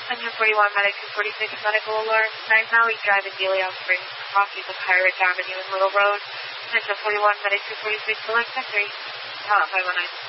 Engine 41, Medic 246, medical alert. 9 Valley Drive in Helios Springs, crossing of High Ridge Avenue and Little Road. Engine 41, Medic 246, select 3. 519.